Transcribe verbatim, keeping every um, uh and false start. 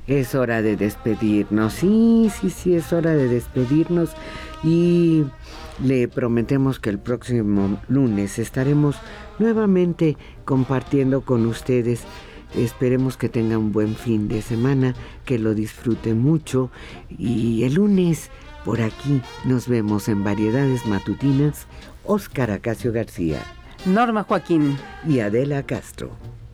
Es hora de despedirnos, sí, sí, sí, es hora de despedirnos y le prometemos que el próximo lunes estaremos nuevamente compartiendo con ustedes. Esperemos que tengan un buen fin de semana, que lo disfruten mucho y el lunes por aquí nos vemos en Variedades Matutinas. Óscar Acacio García, Norma Joaquín y Adela Castro.